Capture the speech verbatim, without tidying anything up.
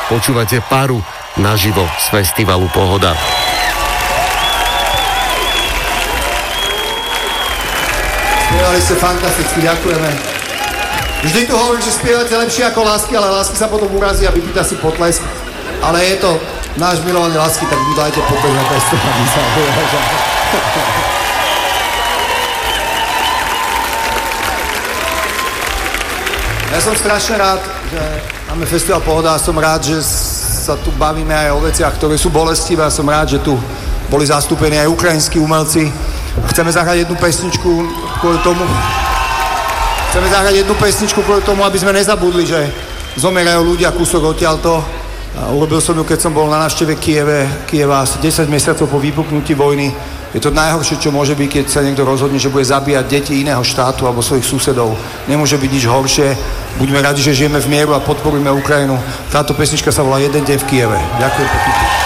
Počúvate Paru naživo z festivalu Pohoda. Spievali ste fantasticky, ďakujeme. Vždy tu hovorím, že spievate lepšie ako Lásky, ale Lásky sa potom urazí a vypýta si potlesk. Ale je to náš milovaný Lásky, tak mu dajte potlesk na festival. Ja som strašne rád, že máme festival Pohoda a som rád, že sa tu bavíme aj o veciach, ktoré sú bolestivé a som rád, že tu boli zastúpení aj ukrajinskí umelci. Chceme zahrať jednu pesničku kvôli tomu, chceme zahrať jednu pesničku kvôli tomu, aby sme nezabudli, že zomierajú ľudia kúsok odtiaľto. A urobil som ju, keď som bol na návšteve Kieve, Kieva asi desať mesiacov po vypuknutí vojny. Je to najhoršie, čo môže byť, keď sa niekto rozhodne, že bude zabíjať deti iného štátu alebo svojich susedov. Nemôže byť nič horšie. Buďme radi, že žijeme v mieru a podporujme Ukrajinu. Táto pesnička sa volá Jeden deň v Kieve. Ďakujem pekne.